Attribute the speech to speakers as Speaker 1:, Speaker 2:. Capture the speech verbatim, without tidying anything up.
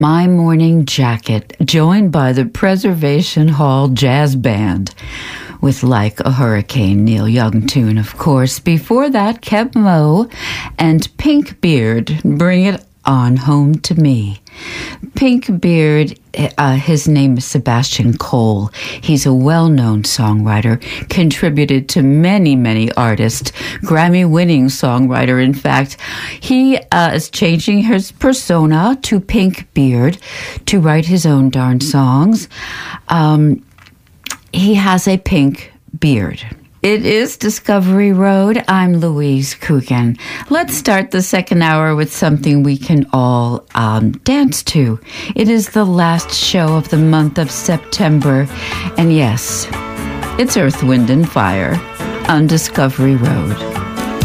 Speaker 1: My Morning Jacket, joined by the Preservation Hall Jazz Band, with Like a Hurricane, Neil Young tune, of course. Before that, Keb Mo and Pink Beard, Bring It On Home to Me. Pink Beard, uh, his name is Sebastian Cole. He's a well-known songwriter, contributed to many, many artists, Grammy-winning songwriter. In fact, he uh, is changing his persona to Pink Beard to write his own darn songs. Um, he has a pink beard. It is Discovery Road. I'm Louise Coogan. Let's start the second hour with something we can all um, dance to. It is the last show of the month of September. And yes, it's Earth, Wind, and Fire on Discovery Road.